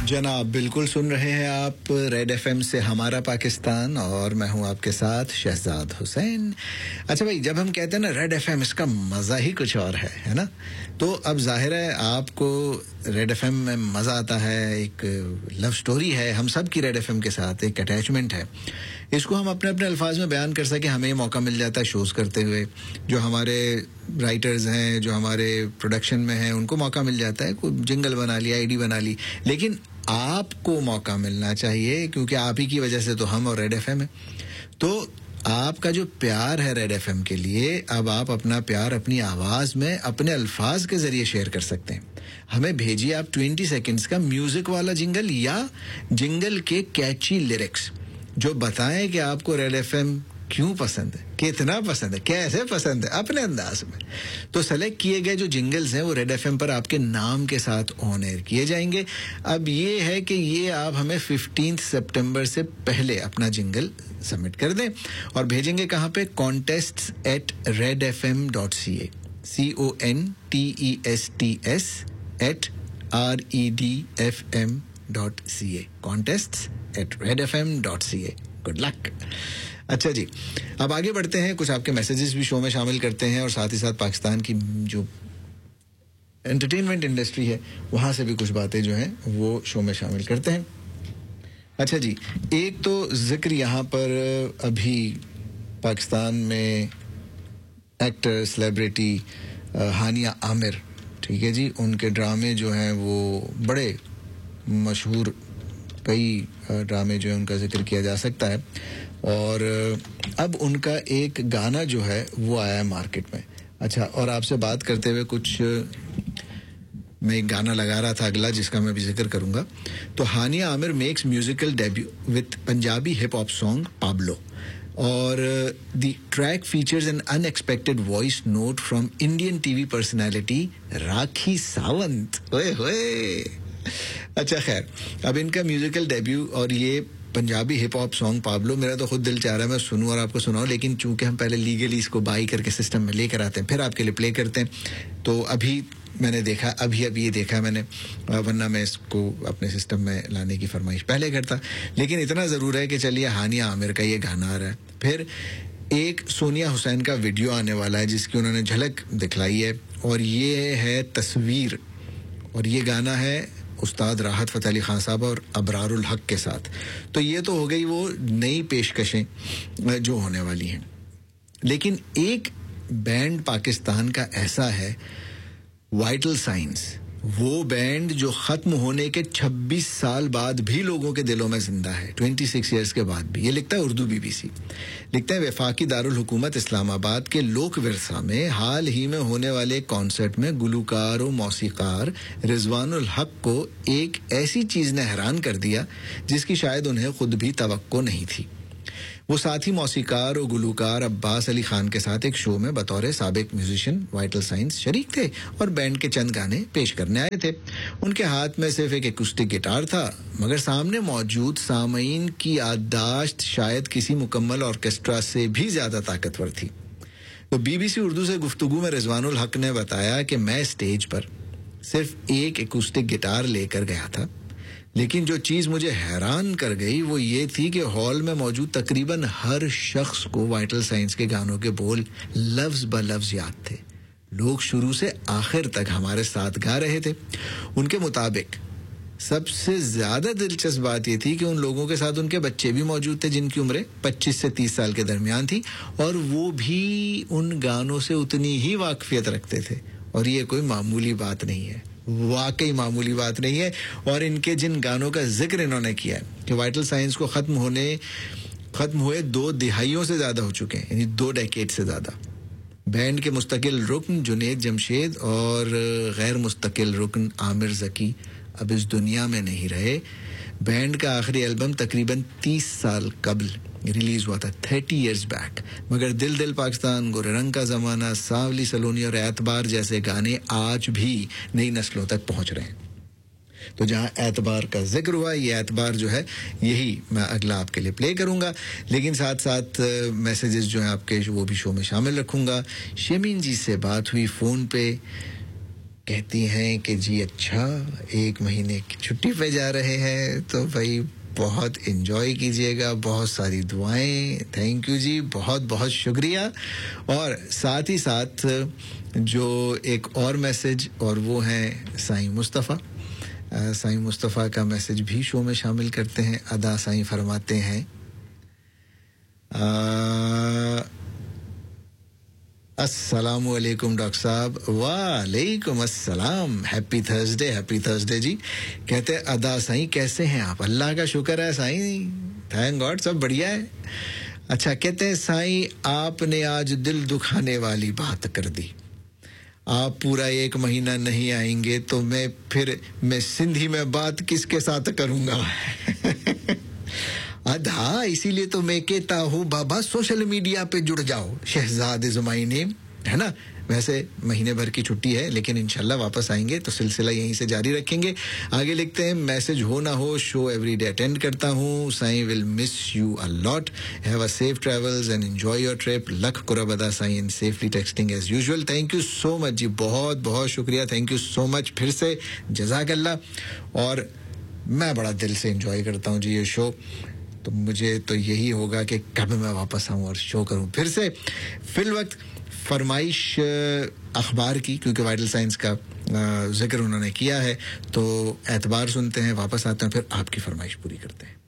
जनाब बिल्कुल सुन रहे हैं आप रेड एफएम से हमारा पाकिस्तान और मैं हूं आपके साथ शहजाद हुसैन। अच्छा भाई, जब हम कहते हैं ना रेड एफएम, इसका मज़ा ही कुछ और है ना? तो अब जाहिर है आपको रेड एफएम में मज़ा आता है, एक लव स्टोरी है, हम सब की रेड एफएम के साथ एक अटैचमेंट है। इसको हम अपने अपने अल्फाज में बयान कर सके, हमें मौका मिल जाता है शोज़ करते हुए। जो हमारे राइटर्स हैं, जो हमारे प्रोडक्शन में हैं, उनको मौका मिल जाता है, कोई जिंगल बना लिया, आईडी बना ली। लेकिन आपको मौका मिलना चाहिए, क्योंकि आप ही की वजह से तो हम और रेड एफएम है। तो आपका जो प्यार है रेड एफएम के लिए, अब आप अपना प्यार अपनी आवाज़ में अपने अल्फाज के ज़रिए शेयर कर सकते हैं। हमें भेजिए आप 20 सेकेंड्स का म्यूज़िक वाला जिंगल या जिंगल के कैची लिरिक्स, जो बताएं कि आपको रेड एफएम क्यों पसंद है, कितना पसंद है, कैसे पसंद है, अपने अंदाज में। तो सेलेक्ट किए गए जो जिंगल्स हैं वो रेड एफएम पर आपके नाम के साथ ऑन एयर किए जाएंगे। अब ये है कि ये आप हमें 15 सितंबर से पहले अपना जिंगल सबमिट कर दें और भेजेंगे कहाँ पे? contests@redfm.ca contests@redfm.ca contests@redfm.ca। Good luck. अच्छा जी, अब आगे बढ़ते हैं। कुछ आपके मैसेजेस भी शो में शामिल करते हैं और साथ ही साथ पाकिस्तान की जो एंटरटेनमेंट इंडस्ट्री है वहाँ से भी कुछ बातें जो हैं वो शो में शामिल करते हैं। अच्छा जी, एक तो जिक्र यहाँ पर अभी पाकिस्तान में एक्टर सेलिब्रिटी हानिया आमिर, ठीक है जी, उनके ड्रामे जो हैं वो बड़े मशहूर, कई ड्रामे जो है उनका जिक्र किया जा सकता है। और अब उनका एक गाना जो है वो आया है मार्केट में। अच्छा, और आपसे बात करते हुए कुछ मैं एक गाना लगा रहा था अगला, जिसका मैं भी जिक्र करूंगा। तो हानिया Aamir makes musical debut with Punjabi hip hop song Pablo, और the track features N unexpected voice note from Indian TV personality Rakhi Sawant. ओए होए। अच्छा खैर, अब इनका म्यूजिकल डेब्यू और ये Punjabi hip hop song Pablo, मेरा तो खुद दिल चाह रहा है मैं सुनूं और आपको सुनाऊं, लेकिन चूंकि हम पहले लीगली इसको बाई करके सिस्टम में लेकर आते हैं, फिर आपके लिए प्ले करते हैं। तो अभी मैंने देखा, अभी ये देखा मैंने, वरना मैं इसको अपने सिस्टम में लाने की फरमाइश पहले करता। लेकिन इतना ज़रूर है कि चलिए हानिया आमिर का ये गाना आ रहा है, फिर एक सोनिया हुसैन का वीडियो आने वाला है जिसकी उन्होंने झलक दिखलाई है, और ये है तस्वीर, और ये गाना है उस्ताद राहत फ़तेह अली खान साहब और अबरारुल हक के साथ। तो ये तो हो गई वो नई पेशकशें जो होने वाली हैं। लेकिन एक बैंड पाकिस्तान का ऐसा है, वाइटल साइंस, वो बैंड जो ख़त्म होने के 26 साल बाद भी लोगों के दिलों में जिंदा है, 26 ईयर्स के बाद भी। ये लिखता है उर्दू BBC, लिखता है वफाकी दारुल हुकूमत इस्लामाबाद के लोक विरसा में हाल ही में होने वाले कॉन्सर्ट में गुलूकार और मौसीकार रिजवानुल हक को एक ऐसी चीज़ ने हैरान कर दिया जिसकी शायद उन्हें खुद भी तवक्को नहीं थी। वो साथी मौसीकार और गुलूकार अब्बास अली खान के साथ एक शो में बतौर साबिक म्यूजिशियन वाइटल साइंस शरीक थे और बैंड के चंद गाने पेश करने आए थे। उनके हाथ में सिर्फ एक एकूस्टिक गिटार था, मगर सामने मौजूद सामईन की याददाश्त शायद किसी मुकम्मल ऑर्केस्ट्रा से भी ज्यादा ताकतवर थी। तो BBC उर्दू से गुफ्तगू में रिजवानुल हक ने बताया कि मैं स्टेज पर सिर्फ एक एकूस्टिक गिटार लेकर गया था, लेकिन जो चीज़ मुझे हैरान कर गई वो ये थी कि हॉल में मौजूद तकरीबन हर शख्स को वाइटल साइंस के गानों के बोल लफ्ज़ ब लफ्ज़ याद थे। लोग शुरू से आखिर तक हमारे साथ गा रहे थे। उनके मुताबिक सबसे ज़्यादा दिलचस्प बात ये थी कि उन लोगों के साथ उनके बच्चे भी मौजूद थे जिनकी उम्रें 25 से 30 साल के दरमियान थी, और वो भी उन गानों से उतनी ही वाकफियत रखते थे। और ये कोई मामूली बात नहीं है, वाकई मामूली बात नहीं है। और इनके जिन गानों का जिक्र इन्होंने किया है कि वाइटल साइंस को ख़त्म हुए 2 दिहाइयों से ज़्यादा हो चुके हैं, यानी 2 डेकेड से ज़्यादा। बैंड के मुस्तकिल रुकन जुनेद जमशेद और गैर मुस्तकिल रुकन आमिर ज़की अब इस दुनिया में नहीं रहे। बैंड का आखिरी एल्बम तकरीबन 30 साल कबल रिलीज हुआ था, 30 इयर्स बैक, मगर दिल दिल पाकिस्तान, गोरे रंग का ज़माना, सांवली सलोनी और एतबार जैसे गाने आज भी नई नस्लों तक पहुंच रहे हैं। तो जहां एतबार का जिक्र हुआ, ये एतबार जो है यही मैं अगला आपके लिए प्ले करूंगा, लेकिन साथ साथ मैसेजेस जो हैं आपके वो भी शो में शामिल रखूंगा। शमीन जी से बात हुई फ़ोन पे, کہتی ہیں کہ جی اچھا 1 مہینے کی چھٹی پہ جا رہے ہیں تو بھائی بہت انجوائے کیجیے گا, بہت ساری دعائیں. تھینک یو جی, بہت بہت شکریہ. اور ساتھ ہی ساتھ جو ایک اور میسج, اور وہ ہیں سائیں مصطفیٰ. سائیں مصطفیٰ کا میسج بھی شو میں شامل کرتے ہیں. ادا سائیں فرماتے ہیں السلام علیکم ڈاکٹر صاحب. وعلیکم السلام. ہیپی تھرسڈے, ہیپی تھرسڈے جی. کہتے ہیں ادا سائیں کیسے ہیں آپ؟ اللہ کا شکر ہے سائیں, تھینک گاڈ سب بڑھیا ہے. اچھا, کہتے ہیں سائیں آپ نے آج دل دکھانے والی بات کر دی. آپ پورا 1 مہینہ نہیں آئیں گے تو میں سندھی میں بات کس کے ساتھ کروں گا؟ ہاں, اسی لیے تو میں کہتا ہوں بابا سوشل میڈیا پہ جڑ جاؤ. شہزاد از مائی نیم, ہے نا. ویسے مہینے بھر کی چھٹی ہے لیکن انشاءاللہ واپس آئیں گے تو سلسلہ یہیں سے جاری رکھیں گے. آگے لکھتے ہیں میسج ہو نہ ہو شو ایوری ڈے اٹینڈ کرتا ہوں. سائیں ول miss you a lot. Have a safe travels and enjoy your trip. لکھ قرب ادا سائیں safely texting as usual. Thank you so مچ جی, بہت بہت شکریہ. تھینک یو سو مچ پھر سے, جزاک اللہ. اور میں بڑا دل سے انجوائے کرتا ہوں جی یہ شو, تو مجھے تو یہی ہوگا کہ کب میں واپس آؤں اور شو کروں پھر سے. فی الوقت فرمائش اخبار کی, کیونکہ وائٹل سائنس کا ذکر انہوں نے کیا ہے, تو اعتبار سنتے ہیں, واپس آتے ہیں, پھر آپ کی فرمائش پوری کرتے ہیں.